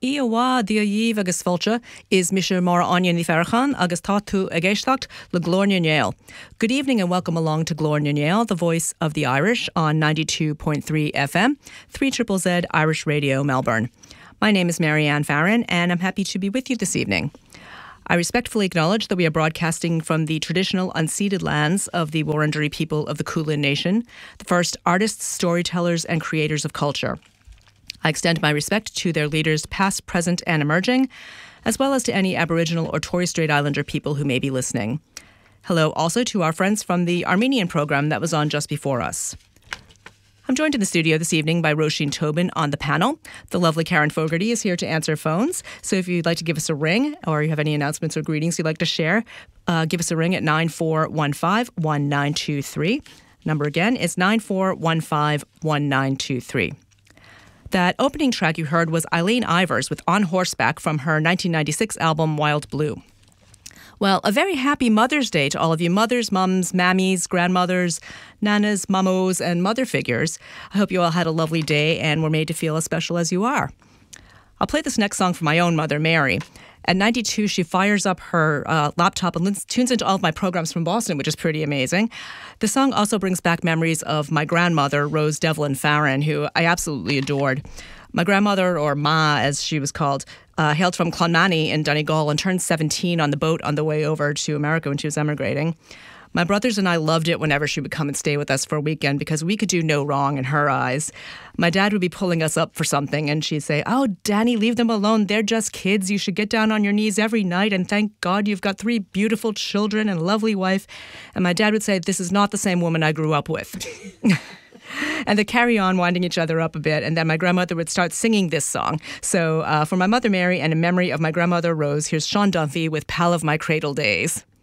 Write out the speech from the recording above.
Iawa dia yív agus fáilte is Misha Mara Anya ní Ferchan agus tá tú a géisteacht le Glórne Néal. Good evening and welcome along to Glórne Néal, the voice of the Irish on 92.3 FM, 3ZZZ Irish Radio Melbourne. My name is Marianne Farron and I'm happy to be with you this evening. I respectfully acknowledge that we are broadcasting from the traditional unceded lands of the Wurundjeri people of the Kulin Nation, the first artists, storytellers and creators of culture. I extend my respect to their leaders past, present and emerging, as well as to any Aboriginal or Torres Strait Islander people who may be listening. Hello also to our friends from the Armenian program that was on just before us. I'm joined in the studio this evening by Roisin Tobin on the panel. The lovely Karen Fogarty is here to answer phones. So if you'd like to give us a ring or you have any announcements or greetings you'd like to share, give us a ring at 9415-1923. Number again is 9415-1923. That opening track you heard was Eileen Ivers with On Horseback from her 1996 album Wild Blue. Well, a very happy Mother's Day to all of you mothers, mums, mammies, grandmothers, nanas, mamos, and mother figures. I hope you all had a lovely day and were made to feel as special as you are. I'll play this next song for my own mother, Mary. At 92, she fires up her laptop and tunes into all of my programs from Boston, which is pretty amazing. The song also brings back memories of my grandmother, Rose Devlin Farron, who I absolutely adored. My grandmother, or Ma as she was called, hailed from Clonmany in Donegal and turned 17 on the boat on the way over to America when she was emigrating. My brothers and I loved it whenever she would come and stay with us for a weekend because we could do no wrong in her eyes. My dad would be pulling us up for something and she'd say, "Oh, Danny, leave them alone. They're just kids. You should get down on your knees every night and thank God you've got 3 beautiful children and a lovely wife." And my dad would say, "This is not the same woman I grew up with." And they carry on winding each other up a bit. And then my grandmother would start singing this song. So for my mother, Mary, and in memory of my grandmother, Rose, here's Sean Dunphy with Pal of My Cradle Days.